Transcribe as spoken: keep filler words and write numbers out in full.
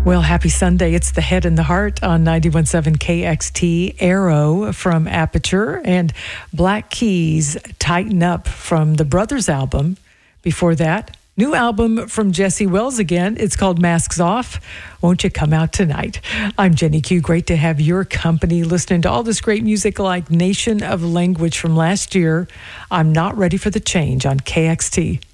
Well, happy Sunday. It's The Head and the Heart on ninety-one point seven K X T, Arrow from Aperture, and Black Keys, Tighten Up from the Brothers album. Before that, new album from Jesse Wells again. It's called Masks Off. Won't you come out tonight? I'm Jenny Q. Great to have your company listening to all this great music like Nation of Language from last year. I'm Not Ready for the Change on K X T.